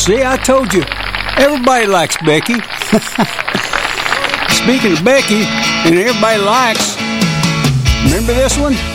See, I told you. Everybody likes Becky. Speaking of Becky, and everybody likes, remember this one?